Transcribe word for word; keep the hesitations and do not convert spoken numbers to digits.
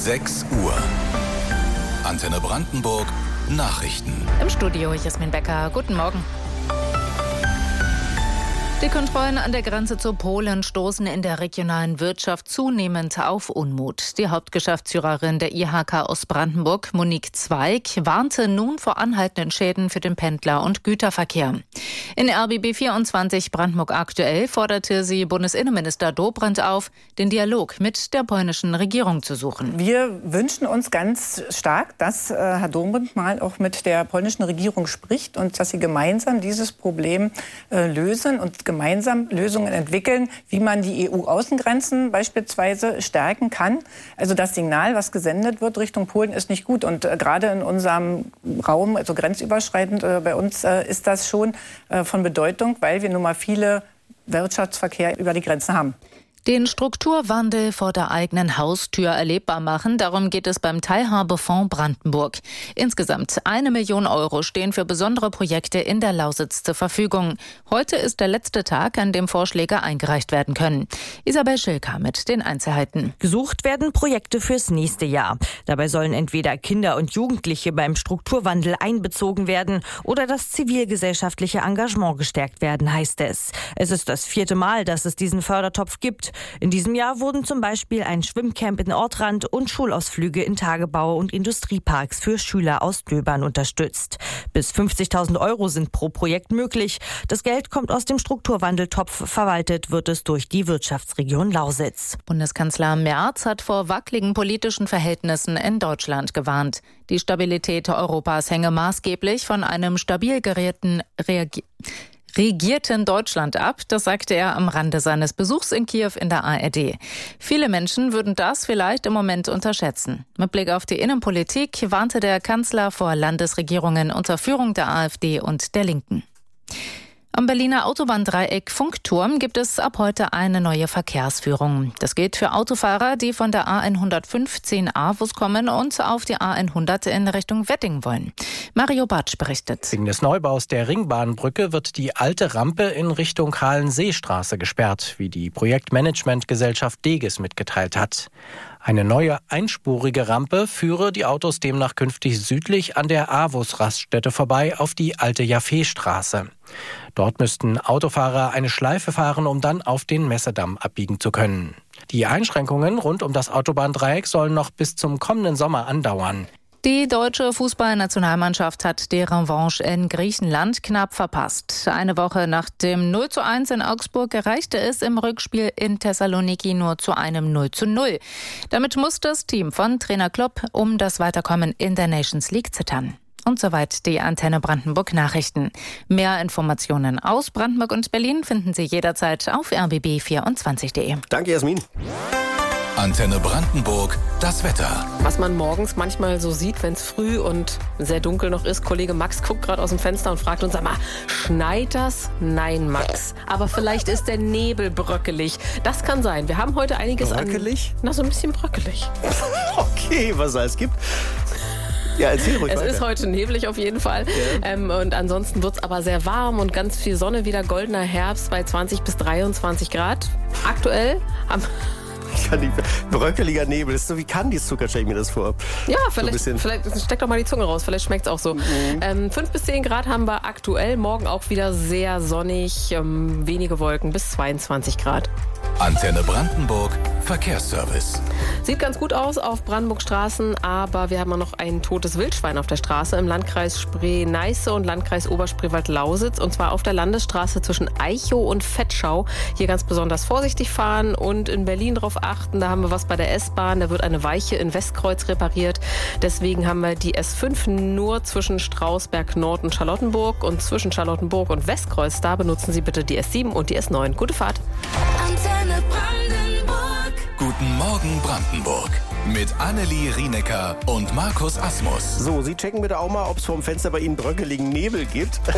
sechs Uhr. Antenne Brandenburg Nachrichten. Im Studio Jasmin Becker. Guten Morgen. Die Kontrollen an der Grenze zu Polen stoßen in der regionalen Wirtschaft zunehmend auf Unmut. Die Hauptgeschäftsführerin der I H K Ostbrandenburg, Monique Zweig, warnte nun vor anhaltenden Schäden für den Pendler- und Güterverkehr. In R B B vierundzwanzig Brandenburg aktuell forderte sie Bundesinnenminister Dobrindt auf, den Dialog mit der polnischen Regierung zu suchen. Wir wünschen uns ganz stark, dass äh, Herr Dobrindt mal auch mit der polnischen Regierung spricht und dass sie gemeinsam dieses Problem äh, lösen und gemeinsam Lösungen entwickeln, wie man die E U-Außengrenzen beispielsweise stärken kann. Also das Signal, was gesendet wird Richtung Polen, ist nicht gut. Und äh, gerade in unserem Raum, also grenzüberschreitend äh, bei uns, äh, ist das schon äh, von Bedeutung, weil wir nun mal viele Wirtschaftsverkehr über die Grenzen haben. Den Strukturwandel vor der eigenen Haustür erlebbar machen, darum geht es beim Teilhabefonds Brandenburg. Insgesamt eine Million Euro stehen für besondere Projekte in der Lausitz zur Verfügung. Heute ist der letzte Tag, an dem Vorschläge eingereicht werden können. Isabel Schilker mit den Einzelheiten. Gesucht werden Projekte fürs nächste Jahr. Dabei sollen entweder Kinder und Jugendliche beim Strukturwandel einbezogen werden oder das zivilgesellschaftliche Engagement gestärkt werden, heißt es. Es ist das vierte Mal, dass es diesen Fördertopf gibt. In diesem Jahr wurden zum Beispiel ein Schwimmcamp in Ortrand und Schulausflüge in Tagebau- und Industrieparks für Schüler aus Döbern unterstützt. Bis fünfzigtausend Euro sind pro Projekt möglich. Das Geld kommt aus dem Strukturwandeltopf. Verwaltet wird es durch die Wirtschaftsregion Lausitz. Bundeskanzler Merz hat vor wackeligen politischen Verhältnissen in Deutschland gewarnt. Die Stabilität Europas hänge maßgeblich von einem stabil geregelten Reagier- regierten Deutschland ab, das sagte er am Rande seines Besuchs in Kiew in der A R D. Viele Menschen würden das vielleicht im Moment unterschätzen. Mit Blick auf die Innenpolitik warnte der Kanzler vor Landesregierungen unter Führung der AfD und der Linken. Am Berliner Autobahndreieck Funkturm gibt es ab heute eine neue Verkehrsführung. Das gilt für Autofahrer, die von der A hundertfünfzehn Avus kommen und auf die A hundert in Richtung Wedding wollen. Mario Bartsch berichtet. Wegen des Neubaus der Ringbahnbrücke wird die alte Rampe in Richtung Kahlenseestraße gesperrt, wie die Projektmanagementgesellschaft Deges mitgeteilt hat. Eine neue einspurige Rampe führe die Autos demnach künftig südlich an der Avus-Raststätte vorbei auf die alte Jaffe-Straße. Dort müssten Autofahrer eine Schleife fahren, um dann auf den Messedamm abbiegen zu können. Die Einschränkungen rund um das Autobahndreieck sollen noch bis zum kommenden Sommer andauern. Die deutsche Fußballnationalmannschaft hat die Revanche in Griechenland knapp verpasst. Eine Woche nach dem null zu eins in Augsburg reichte es im Rückspiel in Thessaloniki nur zu einem null zu null. Damit muss das Team von Trainer Klopp um das Weiterkommen in der Nations League zittern. Und soweit die Antenne Brandenburg Nachrichten. Mehr Informationen aus Brandenburg und Berlin finden Sie jederzeit auf r b b vierundzwanzig punkt de. Danke, Jasmin. Antenne Brandenburg, das Wetter. Was man morgens manchmal so sieht, wenn es früh und sehr dunkel noch ist. Kollege Max guckt gerade aus dem Fenster und fragt uns, sag mal, schneit das? Nein, Max. Aber vielleicht ist der Nebel bröckelig. Das kann sein. Wir haben heute einiges an... Bröckelig? Na, so ein bisschen bröckelig. Okay, was es alles gibt. Ja, erzähl ruhig Es weiter. ist heute neblig auf jeden Fall. Ja. Ähm, und ansonsten wird es aber sehr warm und ganz viel Sonne, wieder goldener Herbst bei zwanzig bis dreiundzwanzig Grad. Aktuell haben... Ich kann nicht, bröckeliger Nebel, das ist so wie Candy-Zucker, stelle ich mir das vor. Ja, vielleicht, so vielleicht steck doch mal die Zunge raus, vielleicht schmeckt es auch so. Mhm. Ähm, fünf bis zehn Grad haben wir aktuell, morgen auch wieder sehr sonnig, ähm, wenige Wolken bis zweiundzwanzig Grad. Antenne Brandenburg Verkehrsservice. Sieht ganz gut aus auf Brandenburgstraßen, aber wir haben auch noch ein totes Wildschwein auf der Straße im Landkreis Spree-Neiße und Landkreis Oberspreewald-Lausitz, und zwar auf der Landesstraße zwischen Eichow und Vetschau. Hier ganz besonders vorsichtig fahren und in Berlin drauf achten. Da haben wir was bei der S-Bahn, da wird eine Weiche in Westkreuz repariert. Deswegen haben wir die S fünf nur zwischen Strausberg Nord und Charlottenburg, und zwischen Charlottenburg und Westkreuz, da benutzen Sie bitte die S sieben und die S neun. Gute Fahrt. Antenne Brandenburg. Guten Morgen Brandenburg. Mit Annelie Rienecker und Markus Asmus. So, Sie checken bitte auch mal, ob es vorm Fenster bei Ihnen bröckeligen Nebel gibt.